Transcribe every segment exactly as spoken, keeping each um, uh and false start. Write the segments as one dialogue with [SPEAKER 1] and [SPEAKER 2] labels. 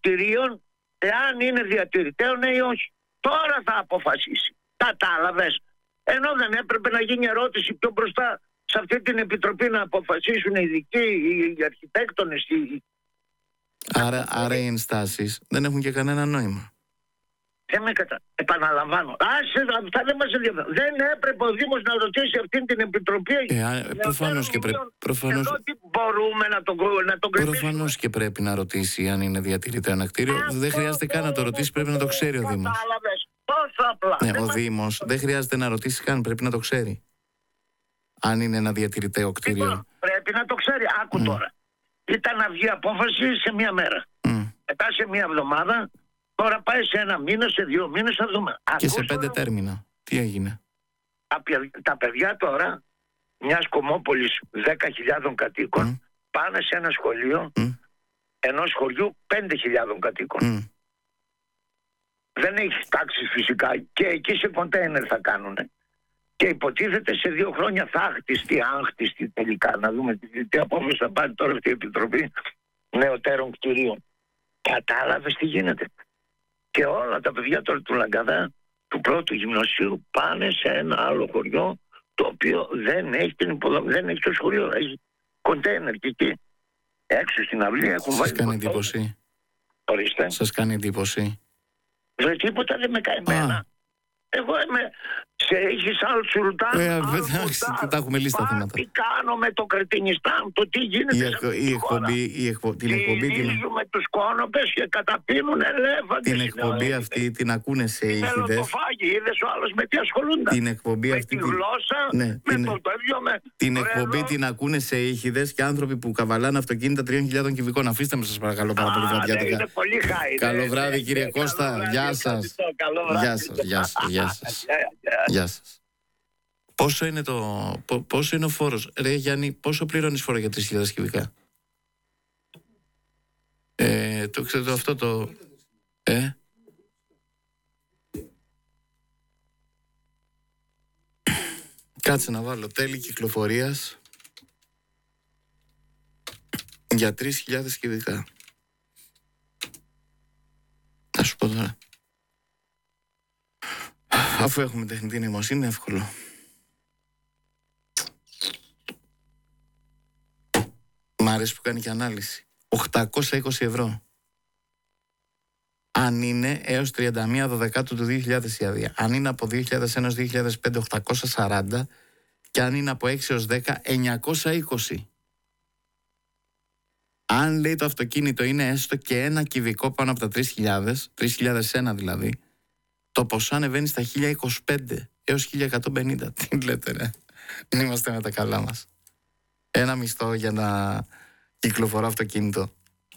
[SPEAKER 1] κτηρίων, εάν είναι διατηρηταίο ναι ή όχι. Τώρα θα αποφασίσει. Κατάλαβες? Ενώ δεν έπρεπε να γίνει ερώτηση πιο μπροστά σε αυτή την επιτροπή να αποφασίσουν οι ειδικοί, οι αρχιτέκτονες, οι...
[SPEAKER 2] Άρα, άρα οι ενστάσεις δεν έχουν και κανένα νόημα.
[SPEAKER 1] Δεν με κατα... Επαναλαμβάνω. Άσε, αυτά δεν μας ενδιαφέρουν. Δεν έπρεπε ο Δήμος να ρωτήσει αυτή την επιτροπή.
[SPEAKER 2] Ε, προφανώς και πρέπει. Προφανώς...
[SPEAKER 1] μπορούμε να τον, να τον κρεμίσουμε.
[SPEAKER 2] Προφανώς και πρέπει να ρωτήσει αν είναι διατηρηταίο ένα κτίριο. Δεν χρειάζεται καν να το ρωτήσει, πρέπει να το ξέρει ο Δήμος.
[SPEAKER 1] Πόσο απλά.
[SPEAKER 2] Ναι, ο Δήμος δεν χρειάζεται να ρωτήσει καν, πρέπει να το ξέρει. Αν είναι ένα διατηρηταίο κτίριο.
[SPEAKER 1] Λοιπόν, πρέπει να το ξέρει. Άκου mm. τώρα. Ήταν να βγει απόφαση σε μία μέρα.
[SPEAKER 2] Mm.
[SPEAKER 1] Μετά σε μία εβδομάδα. Τώρα πάει σε ένα μήνα, σε δύο μήνες θα δούμε.
[SPEAKER 2] Και σε πέντε τέρμινα. Τι έγινε?
[SPEAKER 1] Τα, τα παιδιά τώρα μιας Κομμόπολης δέκα χιλιάδων κατοίκων mm. πάνε σε ένα σχολείο mm. ενός χωριού πέντε χιλιάδων κατοίκων. Mm. Δεν έχει τάξεις φυσικά και εκεί σε κοντέινερ θα κάνουνε. Και υποτίθεται σε δύο χρόνια θα χτιστεί, αν χτιστεί τελικά. Να δούμε τι, τι απόφαση θα πάρει τώρα αυτή η Επιτροπή Νεωτέρων Κτηρίων. Κατάλαβες τι γίνεται? Και όλα τα παιδιά τώρα του Λαγκαδά, του πρώτου γυμνασίου, πάνε σε ένα άλλο χωριό, το οποίο δεν έχει την υποδομή, δεν έχει το σχολείο, έχει κοντέινερ και εκεί. Έξω στην αυλή έχουν βάλει.
[SPEAKER 2] Σας κάνει εντύπωση?
[SPEAKER 1] Ορίστε.
[SPEAKER 2] Σας κάνει εντύπωση?
[SPEAKER 1] Δεν τίποτα δεν με κάνει εμένα. Εγώ είμαι σε έχεις άλλο Σουλτάν.
[SPEAKER 2] Ε, δεν τα έχουμε λύσει τα θέματα.
[SPEAKER 1] Τι κάνω με το Κρετινιστάν, το τι γίνεται.
[SPEAKER 2] Η, εκ, η εκπομπή, η εκπο, την εκπομπή.
[SPEAKER 1] Στηρίζουμε την... τους κόνοπες και καταπίνουν ελέφαντες.
[SPEAKER 2] Την εκπομπή αυτή την ακούνε σε ήχηδες.
[SPEAKER 1] Θέλω το φάγει, είδες ο άλλος με τι ασχολούνται.
[SPEAKER 2] Την εκπομπή
[SPEAKER 1] με
[SPEAKER 2] αυτή.
[SPEAKER 1] τη γλώσσα,
[SPEAKER 2] ναι,
[SPEAKER 1] με
[SPEAKER 2] την...
[SPEAKER 1] το τέτοιο, με...
[SPEAKER 2] Την εκπομπή την ακούνε σε ήχηδες και άνθρωποι που καβαλάνε αυτοκίνητα τριών χιλιάδων κυβικών. Αφήστε με σας παρακαλώ πάρα πολύ βραδιάτικα. Καλό βράδυ κύριε Κώστα. Γεια σας. Γεια σας. Γεια σας. Γεια σας. Πόσο είναι, το, πόσο είναι ο φόρος? Ρε Γιάννη, πόσο πληρώνεις φόρο για τρεις χιλιάδες κυβικά? Ε, το ξέρω αυτό το... Ε? Κάτσε να βάλω τέλη κυκλοφορίας για τρεις χιλιάδες κυβικά. Θα σου πω τώρα. Αφού έχουμε τεχνητή νοημοσύνη είναι εύκολο. Μ' αρέσει που κάνει και ανάλυση. οκτακόσια είκοσι ευρώ. Αν είναι έως τριάντα μία Δεκάτου του δύο χιλιάδες η άδεια. Αν είναι από δύο χιλιάδες ένα έως δύο χιλιάδες πέντε οκτακόσια σαράντα. Και αν είναι από έξι έως δέκα εννιακόσια είκοσι. Αν λέει το αυτοκίνητο είναι έστω και ένα κυβικό πάνω από τα τρεις χιλιάδες, τρεις χιλιάδες ένα δηλαδή, το ποσό ανεβαίνει στα χίλια είκοσι πέντε έως χίλια εκατόν πενήντα. Τι λέτε ρε? Δεν είμαστε με τα καλά μας. Ένα μισθό για να κυκλοφορώ αυτοκίνητο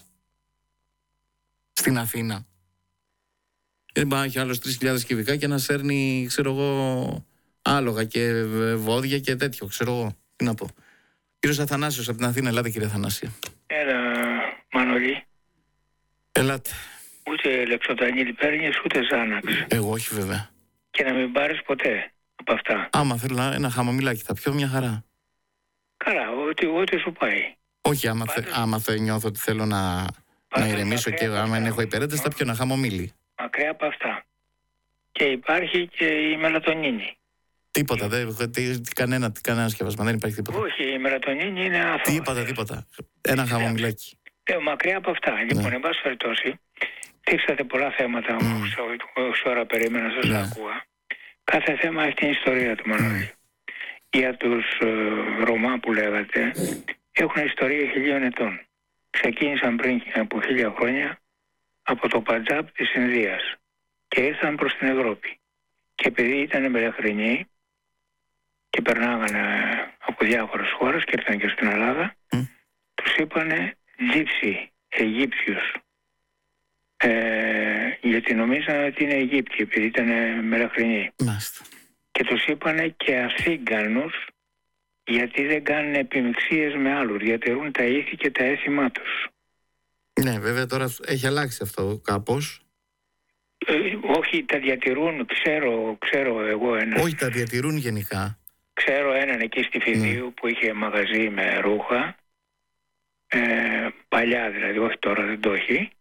[SPEAKER 2] στην Αθήνα. Δεν πάει να έχει άλλος τρεις χιλιάδες κυβικά και να σέρνει, ξέρω εγώ, άλογα και βόδια και τέτοιο, ξέρω εγώ. Τι να πω. Κύριος Αθανάσιος από την Αθήνα, ελάτε κύριε Αθανάσιο.
[SPEAKER 3] Έλα Μανολή.
[SPEAKER 2] Ελάτε.
[SPEAKER 3] Ούτε λεξοτανίλη παίρνεις, ούτε Ζάναξ.
[SPEAKER 2] Εγώ όχι βέβαια.
[SPEAKER 3] Και να μην πάρεις ποτέ από αυτά.
[SPEAKER 2] Άμα θέλω ένα χαμομηλάκι θα πιω, μια χαρά.
[SPEAKER 3] Καλά, ό,τι, ό,τι σου πάει.
[SPEAKER 2] Όχι, άμα, θε, άμα θε, νιώθω ότι θέλω να, να ηρεμήσω και άμα δεν έχω υπερέντες θα πιω ένα χαμομήλι.
[SPEAKER 3] Μακριά από αυτά. Και υπάρχει και η μελατονίνη.
[SPEAKER 2] Τίποτα, δεν έχω κανένα, κανένα σκευασμα, δεν υπάρχει τίποτα.
[SPEAKER 3] Όχι, η μελατονίνη είναι άφημα.
[SPEAKER 2] Τίποτα, τίποτα. Ένα χαμομηλάκι.
[SPEAKER 3] Λέω μακριά από αυτά. Ναι. Λοιπόν, εν πάση περιπτώσει, δείξατε πολλά θέματα mm. όσο ώρα περίμενα σας ναι. ακούω. Κάθε θέμα έχει την ιστορία του Μανώλη. Mm. Για τους uh, Ρωμά που λέγατε, έχουν ιστορία χιλίων ετών. Ξεκίνησαν πριν από χίλια χρόνια από το Παντζάπ της Ινδίας και ήρθαν προς την Ευρώπη. Και επειδή ήταν μελαχρινοί και περνάγανε από διάφορες χώρες και ήρθαν και στην Ελλάδα, mm. τους είπανε Τζίψι, Αιγύπτιους. Ε, γιατί νομίζανε ότι είναι Αιγύπτιοι επειδή ήταν μελαχρινοί.
[SPEAKER 2] Μάλιστα.
[SPEAKER 3] Και τους είπανε και Αθήγανους γιατί δεν κάνουν επιμιξίες με άλλους, διατηρούν τα ήθη και τα έθιμά τους.
[SPEAKER 2] Ναι, βέβαια τώρα έχει αλλάξει αυτό κάπως.
[SPEAKER 3] Ε, όχι, τα διατηρούν, ξέρω, ξέρω εγώ έναν.
[SPEAKER 2] Όχι, τα διατηρούν γενικά.
[SPEAKER 3] Ξέρω έναν εκεί στη Φιδίου ναι. που είχε μαγαζί με ρούχα. Ε, παλιά δηλαδή, όχι τώρα δεν το έχει.